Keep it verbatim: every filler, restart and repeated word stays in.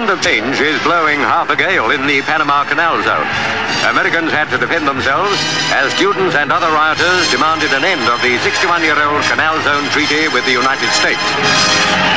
wind of change is blowing half a gale in the Panama Canal Zone. Americans had to defend themselves as students and other rioters demanded an end of the sixty-one-year-old Canal Zone Treaty with the United States.